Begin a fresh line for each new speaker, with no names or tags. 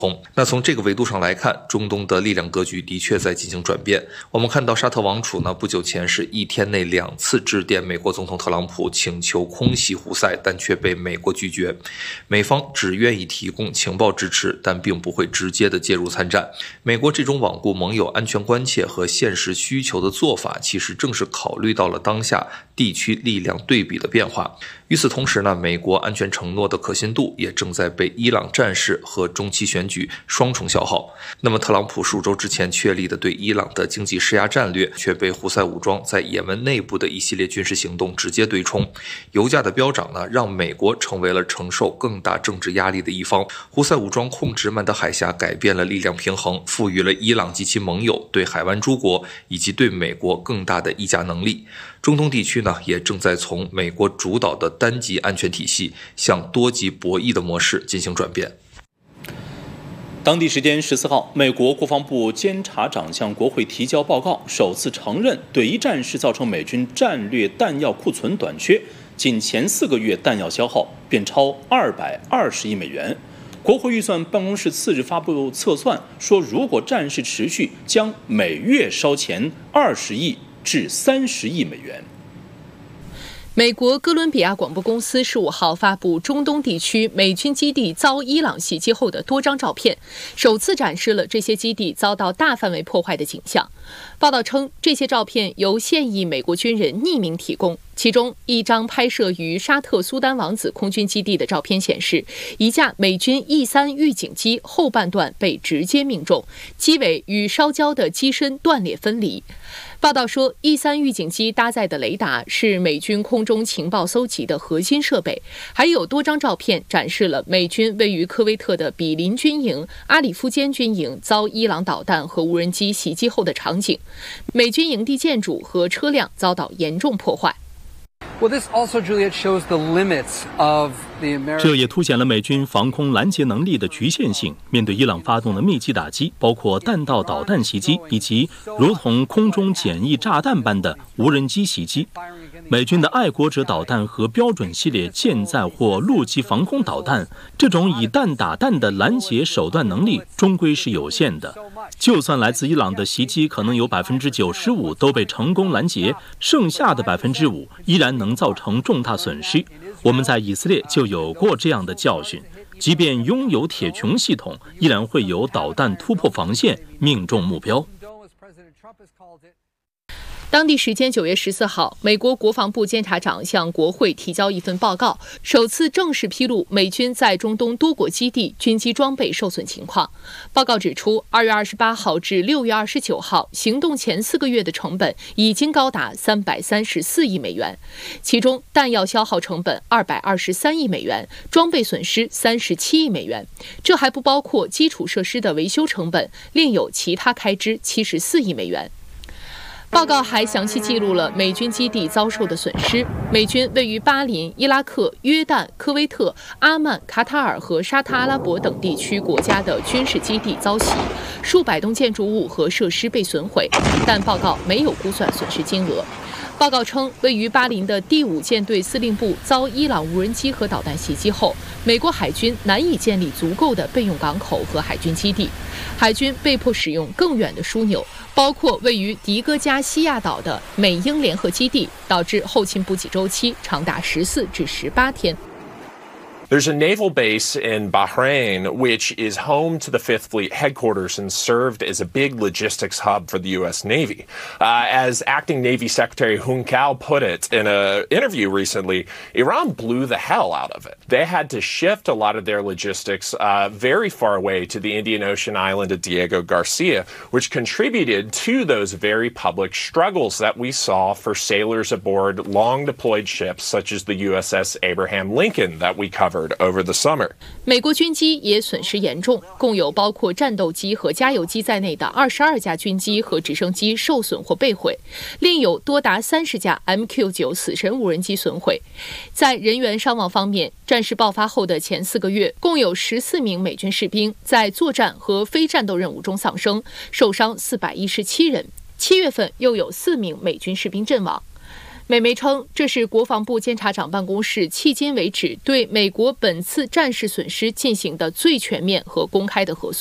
那从这个维度上来看，中东的力量格局的确在进行转变。我们看到沙特王储呢，不久前是一天内2次致电美国总统特朗普，请求空袭胡塞，但却被美国拒绝。美方只愿意提供情报支持，但并不会直接的介入参战。美国这种罔顾盟友安全关切和现实需求的做法，其实正是考虑到了当下地区力量对比的变化。与此同时呢，美国安全承诺的可信度也正在被伊朗战事和中期选举双重消耗。那么特朗普数周之前确立的对伊朗的经济施压战略，却被胡塞武装在也门内部的一系列军事行动直接对冲。油价的飙涨呢，让美国成为了承受更大政治压力的一方。胡塞武装控制曼德海峡，改变了力量平衡，赋予了伊朗及其盟友对海湾诸国以及对美国更大的议价能力。中东地区呢，也正在从美国主导的单极安全体系向多极博弈的模式进行转变。
当地时间14号，美国国防部监察长向国会提交报告，首次承认对伊战事造成美军战略弹药库存短缺，仅前4个月弹药消耗便超220亿美元。国会预算办公室4日发布测算，说如果战事持续，将每月烧钱20亿至30亿美元。
美国哥伦比亚广播公司15号发布中东地区美军基地遭伊朗袭击后的多张照片，首次展示了这些基地遭到大范围破坏的景象。报道称，这些照片由现役美国军人匿名提供。其中一张拍摄于沙特苏丹王子空军基地的照片显示，一架美军 E3 预警机后半段被直接命中，机尾与烧焦的机身断裂分离。报道说 ，E3 预警机搭载的雷达是美军空中情报搜集的核心设备。还有多张照片展示了美军位于科威特的比林军营、阿里夫坚军营遭伊朗导弹和无人机袭击后的场景。美军营地建筑和车辆遭到严重破坏。
这也凸显了美军防空拦截能力的局限性。面对伊朗发动的密集打击，包括弹道导弹袭击以及如同空中简易炸弹般的无人机袭击，美军的爱国者导弹和标准系列舰载或陆基防空导弹，这种以弹打弹的拦截手段能力终归是有限的。就算来自伊朗的袭击可能有95%都被成功拦截，剩下的5%依然能造成重大损失。我们在以色列就有过这样的教训，即便拥有铁穹系统，依然会有导弹突破防线，命中目标。
当地时间9月14号，美国国防部监察长向国会提交一份报告，首次正式披露美军在中东多国基地军机装备受损情况。报告指出，2月28号至6月29号行动前4个月的成本已经高达334亿美元，其中弹药消耗成本223亿美元，装备损失37亿美元。这还不包括基础设施的维修成本，另有其他开支74亿美元。报告还详细记录了美军基地遭受的损失。美军位于巴林、伊拉克、约旦、科威特、阿曼、卡塔尔和沙特阿拉伯等地区国家的军事基地遭袭，数百栋建筑物和设施被损毁，但报告没有估算损失金额。报告称，位于巴林的第5舰队司令部遭伊朗无人机和导弹袭击后，美国海军难以建立足够的备用港口和海军基地，海军被迫使用更远的枢纽，包括位于迪戈加西亚岛的美英联合基地，导致后勤补给周期长达14至18天。
There's a naval base in Bahrain, which is home to the Fifth Fleet headquarters and served as a big logistics hub for the U.S. Navy. As acting Navy Secretary Hun Kao put it in an interview recently, Iran blew the hell out of it. They had to shift a lot of their logistics very far away to the Indian Ocean island of Diego Garcia, which contributed to those very public struggles that we saw for sailors aboard long-deployed ships such as the USS Abraham Lincoln that we covered.
美国军机也损失严重，共有包括战斗机和加油机在内的22架军机和直升机受损或被毁，另有多达30架 MQ-9 死神无人机损毁。在人员伤亡方面，战事爆发后的前4个月，共有14名美军士兵在作战和非战斗任务中丧生，受伤417人。7月份又有4名美军士兵阵亡。 美媒称，这是国防部监察长办公室迄今为止对美国本次战事损失进行的最全面和公开的核算。